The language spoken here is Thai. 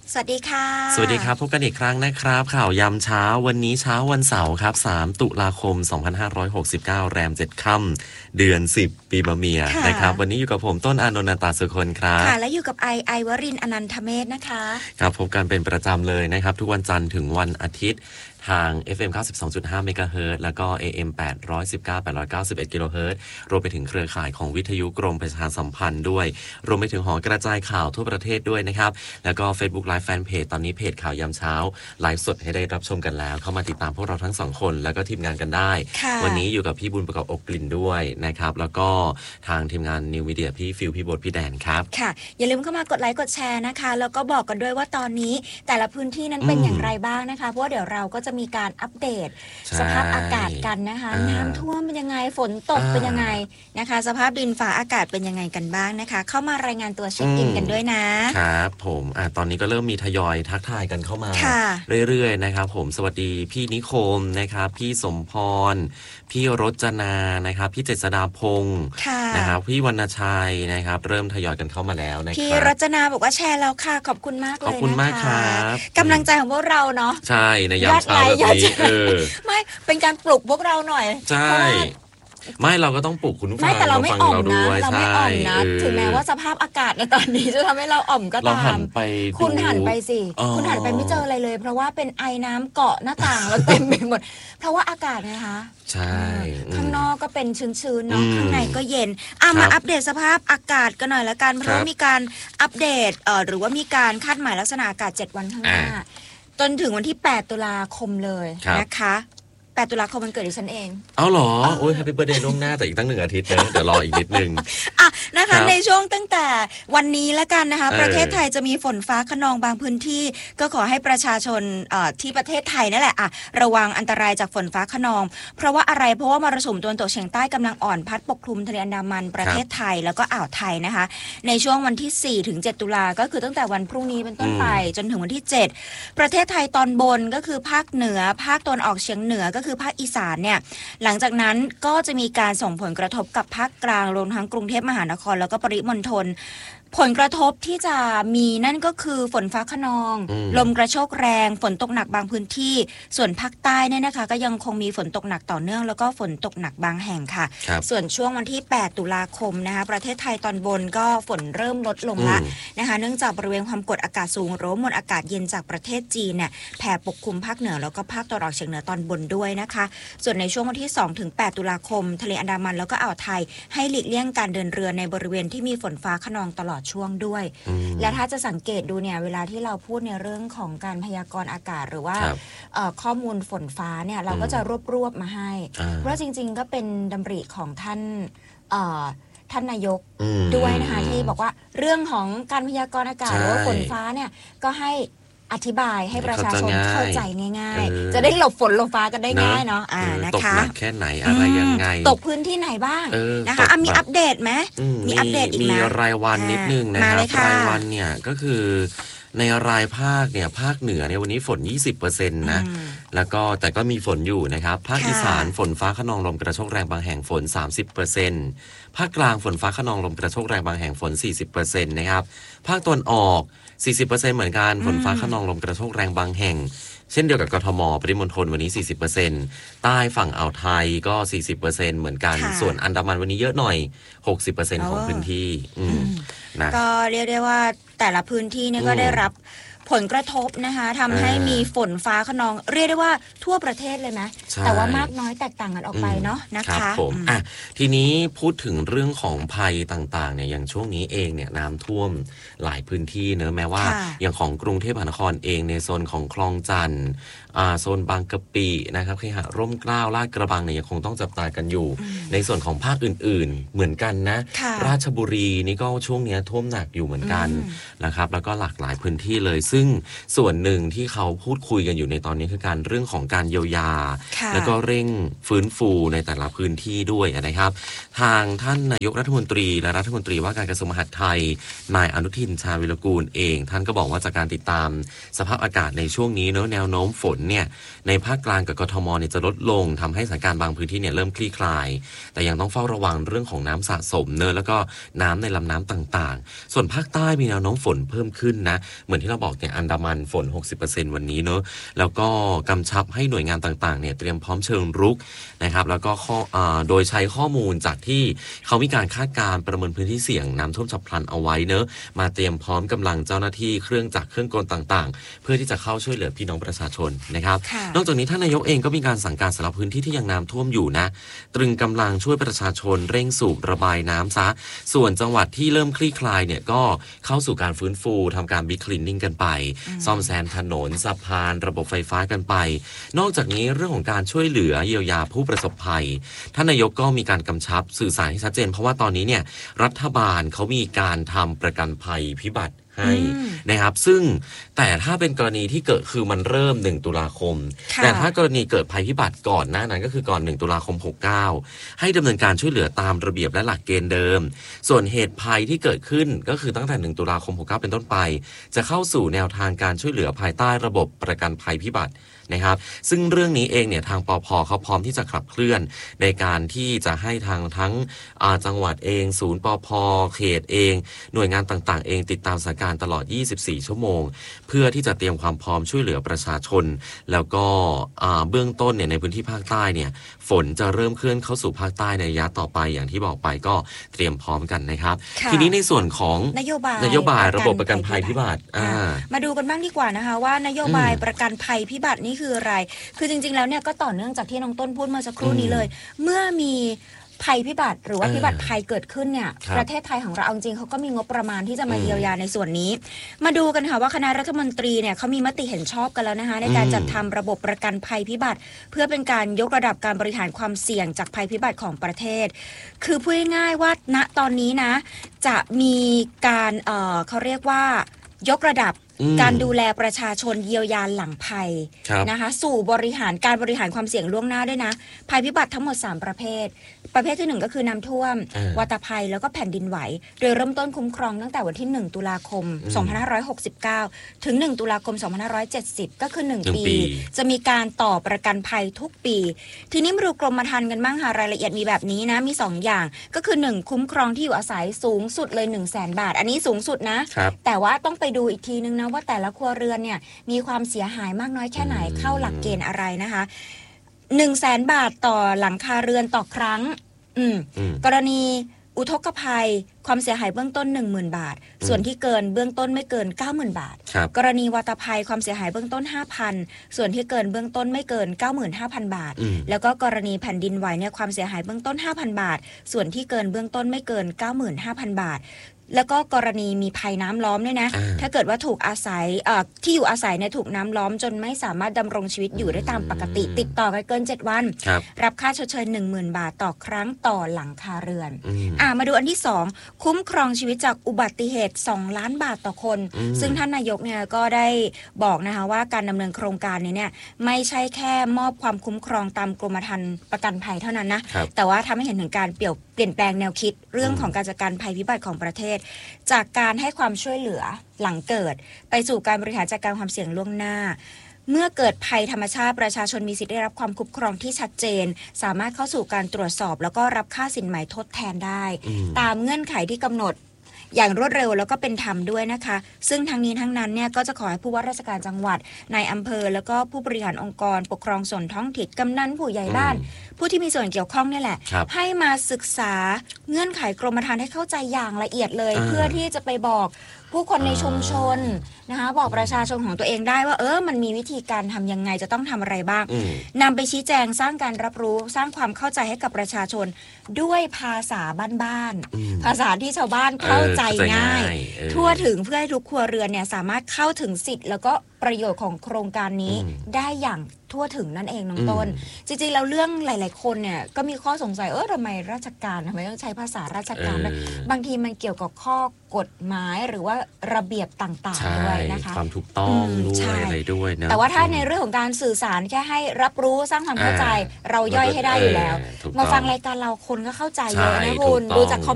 สวัสดีค่ะสวัสดีครับพบกันอีกครั้งนะครับข่าวยามเช้าวันนี้เช้าวันเสาร์ครับ3ตุลาคม2569แรม7ค่ำเดือน10ปีมะเมียนะครับวันนี้อยู่กับผมต้นอานนท์ ตาสุคนครับค่ะและอยู่กับไอวรินทร์อนันทเมธนะคะครับพบกันเป็นประจำเลยนะครับทุกวันจันทร์ถึงวันอาทิตย์ทาง FM 92.5 เมกะเฮิรตซ์แล้วก็ AM 819 891 กิโลเฮิรตซ์รวมไปถึงเครือข่ายของวิทยุกรมประชาสัมพันธ์ด้วยรวมไปถึงหอกระจายข่าวทั่วประเทศด้วยนะครับแล้วก็ Facebook Live Fanpage ตอนนี้เพจข่าวยามเช้าไลฟ์สดให้ได้รับชมกันแล้วเข้ามาติดตามพวกเราทั้ง2คนแล้วก็ทีมงานกันได้วันนี้อยู่กับพี่บุญประกอบอกกลิ่นด้วยนะครับแล้วก็ทางทีมงานนิวมีเดียพี่ฟิลพี่โบ๊ทพี่แดนครับค่ะอย่าลืมเข้ามากดไลค์กดแชร์นะคะแล้วก็บอกกันด้วยว่าตอนนี้แต่ละพื้นที่นั้นเป็นอย่างไรบ้างนะคะเพราะว่าเดี๋ยวเราก็จะมีการอัปเดตสภาพอากาศกันนะคะน้ำท่วมเป็นยังไงฝนตกเป็นยังไงนะคะสภาพดินฟ้าอากาศเป็นยังไงกันบ้างนะคะเข้ามารายงานตัวเช็คอินกันด้วยนะครับผมตอนนี้ก็เริ่มมีทยอยทักทายกันเข้ามาเรื่อยๆนะครับผมสวัสดีพี่นิคมนะครับพี่สมพรพี่รจนานะครับพี่เจษฎาพงศ์นะครับพี่วรรณชัยนะครับเริ่มทยอยกันเข้ามาแล้วนะครับพี่รจนาบอกว่าแชร์แล้วค่ะขอบคุณมากเลยนะคะขอบคุณมากครับกำลังใจของพวกเราเนาะใช่ในยามเช้าแบบนี้ไม่เป็นการปลุกพวกเราหน่อยใช่ไม่เราก็ต้องปลุกคุณผู้ฟังแต่เราไม่อ่อมนะเราไม่อ่อมนะถึงแม้ว่าสภาพอากาศในตอนนี้จะทำให้เราอ่อมก็ตามคุณหันไปสิคุณหันไปไม่เจออะไรเลยเพราะว่าเป็นไอน้ำเกาะหน้าต่างแล้วเต็มไปหมดเพราะว่าอากาศนะคะใช่ข้างนอกก็เป็นชื้นๆเนาะข้างในก็เย็นมาอัปเดตสภาพอากาศกันหน่อยละกันเพราะมีการอัปเดตหรือว่ามีการคาดหมายลักษณะอากาศ7วันข้างหน้าจนถึงวันที่8ตุลาคมเลยนะคะ8ตุลาคมวันเกิดดิฉันเองเอาเหรอโอ้ยแฮปปี้เบิร์ธเดย์ล่วงหน้าแต่อีกตั้ง1อาทิตย์นะเดี๋ยวรออีกนิดนึงนะคะในช่วงตั้งแต่วันนี้แล้วกันนะคะประเทศไทยจะมีฝนฟ้าคะนองบางพื้นที่ก็ขอให้ประชาชนที่ประเทศไทยนั่นแหละระวังอันตรายจากฝนฟ้าคะนองเพราะว่าอะไรเพราะว่ามรสุมตะวันตกเฉียงใต้กำลังอ่อนพัดปกคลุมทะเลอันดามันประเทศไทยแล้วก็อ่าวไทยนะคะในช่วงวันที่4ถึง7ตุลาก็คือตั้งแต่วันพรุ่งนี้เป็นต้นไปจนถึงวันที่7ประเทศไทยตอนบนก็คือภาคเหนือภาคตะวันออกเฉียงเหนือก็คือภาคอีสานเนี่ยหลังจากนั้นก็จะมีการส่งผลกระทบกับภาคกลางรวมทั้งกรุงเทพมหานครแล้วก็ปริมณฑลผลกระทบที่จะมีนั่นก็คือฝนฟ้าคะนองลมกระโชกแรงฝนตกหนักบางพื้นที่ส่วนภาคใต้เนี่ยนะคะก็ยังคงมีฝนตกหนักต่อเนื่องแล้วก็ฝนตกหนักบางแห่งค่ะส่วนช่วงวันที่8ตุลาคมนะคะประเทศไทยตอนบนก็ฝนเริ่มลดลงละนะคะเนื่องจากบริเวณความกดอากาศสูงหรือมวลอากาศเย็นจากประเทศจีนเนี่ยแผ่ปกคลุมภาคเหนือแล้วก็ภาคตะวันออกเฉียงเหนือตอนบนด้วยนะคะส่วนในช่วงวันที่2ถึง8ตุลาคมทะเลอันดามันแล้วก็อ่าวไทยให้หลีกเลี่ยงการเดินเรือในบริเวณที่มีฝนฟ้าคะนองตลอดช่วงด้วยและถ้าจะสังเกตดูเนี่ยเวลาที่เราพูดในเรื่องของการพยากรณ์อากาศหรือว่าข้อมูลฝนฟ้าเนี่ยเราก็จะรวบมาให้เพราะจริงๆก็เป็นดำริของท่านนายกด้วยนะคะที่บอกว่าเรื่องของการพยากรณ์อากาศหรือว่าฝนฟ้าเนี่ยก็ให้อธิบายให้ประชาชนเข้าใจง่ายๆจะได้หลบฝนหลบฟ้ากันได้ง่ายเนาะนะคะตกหนักแค่ไหนอะไรยังไงตกพื้นที่ไหนบ้างนะคะมีอัปเดตไหมมีอัปเดตอีกไหมมีรายวันนิดนึงนะครับรายวันเนี่ยก็คือในรายภาคเนี่ยภาคเหนือเนี่ยวันนี้ฝน 20% นะแล้วก็แต่ก็มีฝนอยู่นะครับภาคอีสานฝนฟ้าคะนองลมกระโชกแรงบางแห่งฝน 30% ภาคกลางฝนฟ้าคะนองลมกระโชกแรงบางแห่งฝน 40% นะครับภาคตะวันออก 40% เหมือนกันฝนฟ้าคะนองลมกระโชกแรงบางแห่งเช่นเดียวกับกทมปริมณฑลวันนี้ 40% ใต้ฝั่งอ่าวไทยก็ 40% เหมือนกันส่วนอันดามันวันนี้เยอะหน่อย 60% ของพื้นที่นะก็เรียกได้ว่าแต่ละพื้นที่เนี่ยก็ได้รับผลกระทบนะคะทำให้มีฝนฟ้าคะนองเรียกได้ว่าทั่วประเทศเลยไหมแต่ว่ามากน้อยแตกต่างกันออกไปเนาะนะคะผมทีนี้พูดถึงเรื่องของภัยต่างๆเนี่ยอย่างช่วงนี้เองเนี่ยน้ำท่วมหลายพื้นที่เนอะแม้ว่าอย่างของกรุงเทพมหานครเองในโซนของคลองจันทน์โซนบางกะปินะครับเคหะร่มเกล้าลาดกระบังเนี่ยยังคงต้องจับตากันอยู่ในส่วนของภาคอื่นๆเหมือนกันนะราชบุรีนี่ก็ช่วงนี้ท่วมหนักอยู่เหมือนกันนะครับแล้วก็หลากหลายพื้นที่เลยซึ่งส่วนหนึ่งที่เขาพูดคุยกันอยู่ในตอนนี้คือการเรื่องของการเยียวยาแล้วก็เร่งฟื้นฟูในแต่ละพื้นที่ด้วยนะครับทางท่านนายกรัฐมนตรีและรัฐมนตรีว่าการกระทรวงมหาดไทยนายอนุทินชาญวิรกูลเองท่านก็บอกว่าจากการติดตามสภาพอากาศในช่วงนี้เนอะแนวโน้มฝนเนี่ยในภาคกลางกับกทมเนี่ยจะลดลงทำให้สถานการณ์บางพื้นที่เนี่ยเริ่มคลี่คลายแต่ยังต้องเฝ้าระวังเรื่องของน้ำสะสมเนอะแล้วก็น้ำในลำน้ำต่างๆส่วนภาคใต้มีแนวโน้มฝนเพิ่มขึ้นนะเหมือนที่เราบอกเนี่ยเนี่ยอันดามันฝน 60% วันนี้เนอะแล้วก็กำชับให้หน่วยงานต่างๆเนี่ยเตรียมพร้อมเชิงรุกนะครับแล้วก็โดยใช้ข้อมูลจากที่เขามีการคาดการณ์ประเมินพื้นที่เสี่ยงน้ำท่วมฉับพลันเอาไว้เนอะมาเตรียมพร้อมกำลังเจ้าหน้าที่เครื่องจักรเครื่องกลต่างๆเพื่อที่จะเข้าช่วยเหลือพี่น้องประชาชนนะครับนอกจากนี้ท่านนายกเองก็มีการสั่งการสำหรับพื้นที่ที่ยังน้ำท่วมอยู่นะตรึงกำลังช่วยประชาชนเร่งสูบระบายน้ำซะส่วนจังหวัดที่เริ่มคลี่คลายเนี่ยก็เข้าสู่การฟื้นฟูทำการบิ๊กคลีนนิ่งกันไปซ่อมแซมถนนสะพานระบบไฟฟ้ากันไปนอกจากนี้เรื่องของการช่วยเหลือเยียวยาผู้ประสบภัยท่านนายกก็มีการกำชับสื่อสารให้ชัดเจนเพราะว่าตอนนี้เนี่ยรัฐบาลเขามีการทำประกันภัยพิบัติให้นะครับซึ่งแต่ถ้าเป็นกรณีที่เกิดคือมันเริ่ม1ตุลาคมแต่ถ้ากรณีเกิดภัยพิบัติก่อนหน้านั้นก็คือก่อน1ตุลาคม69ให้ดำเนินการช่วยเหลือตามระเบียบและหลักเกณฑ์เดิมส่วนเหตุภัยที่เกิดขึ้นก็คือตั้งแต่1ตุลาคม69เป็นต้นไปจะเข้าสู่แนวทางการช่วยเหลือภายใต้ระบบประกันภัยพิบัตินะครับซึ่งเรื่องนี้เองเนี่ยทางปภ.เขาพร้อมที่จะขับเคลื่อนในการที่จะให้ทางทั้งจังหวัดเองศูนย์ปภ.เขตเองหน่วยงานต่างๆเองติดตามสถานการณ์ตลอด24ชั่วโมงเพื่อที่จะเตรียมความพร้อมช่วยเหลือประชาชนแล้วก็เบื้องต้นเนี่ยในพื้นที่ภาคใต้เนี่ยฝนจะเริ่มเคลื่อนเข้าสู่ภาคใต้ในระยะต่อไปอย่างที่บอกไปก็เตรียมพร้อมกันนะครับทีนี้ในส่วนของนโยบายระบบประกันภัยพิบัติมาดูกันบ้างดีกว่านะคะว่านโยบายประกันภัยพิบัตินี่คืออะไรคือจริงๆแล้วเนี่ยก็ต่อเนื่องจากที่น้องต้นพูดเมื่อสักครู่นี้เลยเมื่อมีภัยพิบัติหรือว่าพิบัติภัยเกิดขึ้นเนี่ยประเทศไทยของเราจริงเขาก็มีงบประมาณที่จะมาเยียวยาในส่วนนี้มาดูกันค่ะว่าคณะรัฐมนตรีเนี่ยเขามีมติเห็นชอบกันแล้วนะคะในการจัดทำระบบประกันภัยพิบัติเพื่อเป็นการยกระดับการบริหารความเสี่ยงจากภัยพิบัติของประเทศคือพูดง่ายๆว่าณตอนนี้นะจะมีการเขาเรียกว่ายกระดับการดูแลประชาชนเยียวยาหลังภัยนะคะสู่การบริหารความเสี่ยงล่วงหน้าด้วยนะภัยพิบัติทั้งหมด3ประเภทที่1ก็คือน้ำท่วมวัตภัยแล้วก็แผ่นดินไหวโดยเริ่มต้นคุ้มครองตั้งแต่วันที่1ตุลาคม2569ถึง1ตุลาคม2570ก็คือ1ปีจะมีการต่อประกันภัยทุกปีทีนี้มาดูกรมธรรม์กันบ้างค่ะรายละเอียดมีแบบนี้นะมี2อย่างก็คือ1คุ้มครองที่อยู่อาศัยสูงสุดเลย 100,000 บาทอันนี้สูงสุดนะแต่ว่าต้องไปดูอีกทีนึงนะว่าแต่ละครัวเรือนเนี่ยมีความเสียหายมากน้อยแค่ไหนเข้าหลักเกณฑ์อะไรนะคะ 100,000 บาทต่อหลังคาเรือนต่อครั้งกรณีอุทกภัยความเสียหายเบื้องต้น 10,000 บาทส่วนที่เกินเบื้องต้นไม่เกิน 90,000 บาทกรณีวัตภัยความเสียหายเบื้องต้น 5,000 ส่วนที่เกินเบื้องต้นไม่เกิน 95,000 บาทแล้วก็กรณีแผ่นดินไหวเนี่ยความเสียหายเบื้องต้น 5,000 บาทส่วนที่เกินเบื้องต้นไม่เกิน 95,000 บาทแล้วก็กรณีมีภัยน้ำล้อมเนี่ยนะถ้าเกิดว่าถูกอาศัยที่อยู่อาศัยเนี่ยถูกน้ำล้อมจนไม่สามารถดำรงชีวิตอยู่ได้ตามปกติติดต่อกันเกิน7วันรับค่าชดเชย 10,000 บาทต่อครั้งต่อหลังคาเรือนมาดูอันที่2คุ้มครองชีวิตจากอุบัติเหตุ2ล้านบาทต่อคนซึ่งท่านนายกเนี่ยก็ได้บอกนะคะว่าการดำเนินโครงการนี้เนี่ยไม่ใช่แค่มอบความคุ้มครองตามกรมธรรม์ประกันภัยเท่านั้นนะแต่ว่าทำให้เห็นถึงการเปลี่ยนแปลงแนวคิดเรื่องของการจัดการภัยพิบัติของประเทศจากการให้ความช่วยเหลือหลังเกิดไปสู่การบริหารจัดการความเสี่ยงล่วงหน้าเมื่อเกิดภัยธรรมชาติประชาชนมีสิทธิ์ได้รับความคุ้มครองที่ชัดเจนสามารถเข้าสู่การตรวจสอบแล้วก็รับค่าสินไหมทดแทนได้ตามเงื่อนไขที่กำหนดอย่างรวดเร็วแล้วก็เป็นธรรมด้วยนะคะซึ่งทั้งนี้ทั้งนั้นเนี่ยก็จะขอให้ผู้ว่าราชการจังหวัดนายอำเภอแล้วก็ผู้บริหารองค์กรปกครองส่วนท้องถิ่นกำนันผู้ใหญ่บ้านผู้ที่มีส่วนเกี่ยวข้องนี่แหละให้มาศึกษาเงื่อนไขกรมธรรม์ให้เข้าใจอย่างละเอียดเลยเพื่อที่จะไปบอกผู้คนในชุมชนนะคะบอกประชาชนของตัวเองได้ว่ามันมีวิธีการทำยังไงจะต้องทำอะไรบ้างนำไปชี้แจงสร้างการรับรู้สร้างความเข้าใจให้กับประชาชนด้วยภาษาบ้านๆภาษาที่ชาวบ้านเข้าใจง่ายทั่วถึงเพื่อให้ทุกครัวเรือนเนี่ยสามารถเข้าถึงสิทธิ์แล้วก็ประโยชน์ของโครงการนี้ได้อย่างทั่วถึงนั่นเองน้องต้นจริงๆแล้วเรื่องหลายๆคนเนี่ยก็มีข้อสงสัยทำไมราชการทำไมต้องใช้ภาษาราชการบางทีมันเกี่ยวกับข้อกฎหมายหรือว่าระเบียบต่างๆด้วยนะคะความถูกต้องด้วยอะไรด้วยนะแต่ว่าถ้าในเรื่องของการสื่อสารแค่ให้รับรู้สร้างความเข้าใจเราย่อยให้ได้อยู่แล้วมาฟังรายการเราคนก็เข้าใจเยอะนะคุณดูจากคอม